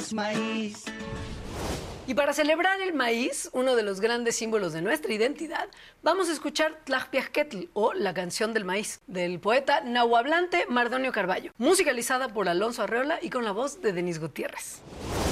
Maíz. Y para celebrar el maíz, uno de los grandes símbolos de nuestra identidad, vamos a escuchar Tlajpiaxquetl, o La canción del maíz, del poeta nahuablante Mardonio Carballo, musicalizada por Alonso Arreola y con la voz de Denise Gutiérrez.